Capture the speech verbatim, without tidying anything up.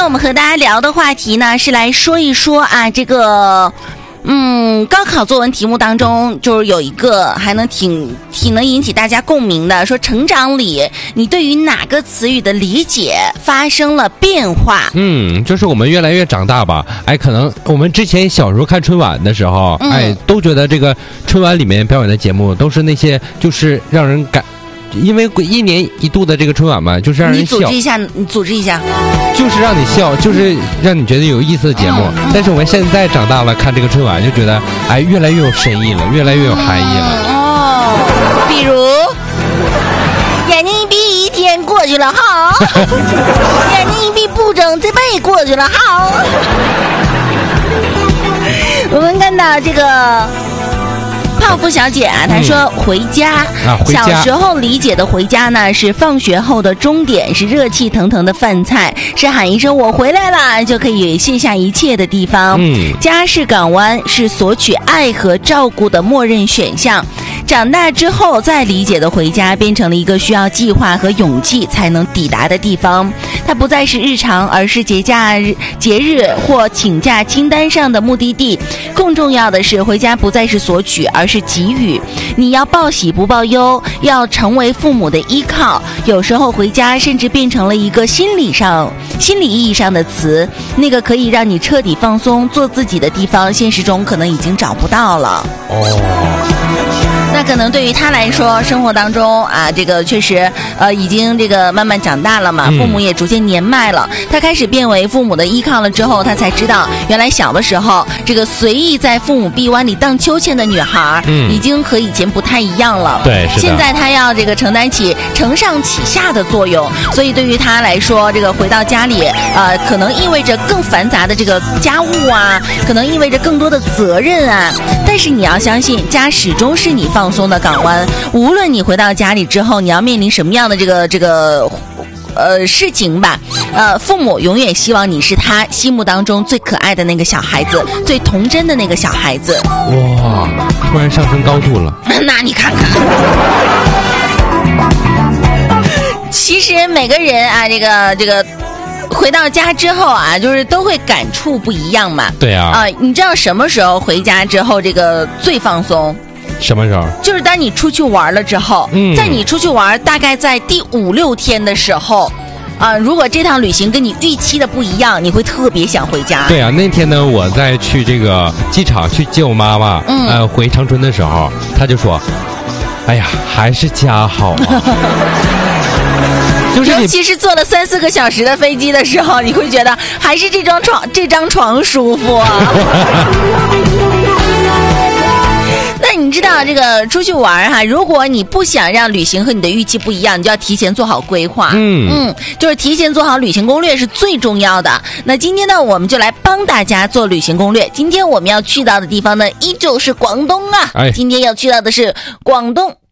我们和大家聊的话题呢，是来说一说啊，这个。嗯，高考作文题目当中就是有一个还能挺挺能引起大家共鸣的，说成长里你对于哪个词语的理解发生了变化？ 嗯，就是我们越来越长大吧。哎，可能我们之前小时候看春晚的时候，嗯、哎，都觉得这个春晚里面表演的节目都是那些就是让人感。因为一年一度的这个春晚嘛，就是让人笑。 你组织一下，你组织一下， 就是让你笑，就是让你觉得有意思的节目。嗯、但是我们现在长大了，看这个春晚就觉得，哎，越来越有深意了，越来越有含义了。 嗯、哦，比如眼睛一闭，一天过去了，好；眼睛一闭不睁，这辈过去了，好。我们看到这个。泡芙小姐啊，她说回家、 嗯啊、回家小时候理解的回家呢，是放学后的终点，是热气腾腾的饭菜，是喊一声我回来了就可以卸下一切的地方。 嗯， 家是港湾，是索取爱和照顾的默认选项。长大之后再理解的回家，变成了一个需要计划和勇气才能抵达的地方。它不再是日常，而是节假日、节日或请假清单上的目的地。更重要的是，回家不再是索取，而是给予。你要报喜不报忧，要成为父母的依靠。有时候回家甚至变成了一个心理上、心理意义上的词，那个可以让你彻底放松、做自己的地方，现实中可能已经找不到了。哦。那可能对于他来说，生活当中啊，这个确实呃已经这个慢慢长大了嘛，父母也逐渐年迈了，他开始变为父母的依靠了之后，他才知道原来小的时候这个随意在父母臂弯里荡秋千的女孩，嗯，已经和以前不太一样了。 对，是的。 现在他要这个承担起承上启下的作用，所以对于他来说，这个回到家里，呃，可能意味着更繁杂的这个家务啊，可能意味着更多的责任啊。但是你要相信，家始终是你放松的港湾。无论你回到家里之后，你要面临什么样的这个这个呃事情吧，呃，父母永远希望你是他心目当中最可爱的那个小孩子，最童真的那个小孩子。 哇，突然上升高度了。 那你看看。其实每个人啊，这个这个。回到家之后啊，就是都会感触不一样嘛。 对啊。 啊、呃，你知道什么时候回家之后这个最放松？ 什么时候？ 就是当你出去玩了之后，嗯，在你出去玩大概在第五六天的时候，啊、呃，如果这趟旅行跟你预期的不一样，你会特别想回家。 对啊，那天呢，我在去这个机场去接我妈妈，嗯，呃，回长春的时候，她就说：“哎呀，还是家好啊。”就是尤其是坐了三四个小时的飞机的时候，你会觉得还是这张床这张床舒服啊。那你知道这个出去玩哈，如果你不想让旅行和你的预期不一样，你就要提前做好规划。嗯嗯，就是提前做好旅行攻略是最重要的。那今天呢，我们就来帮大家做旅行攻略。今天我们要去到的地方呢，依旧是广东啊。哎，今天要去到的是广东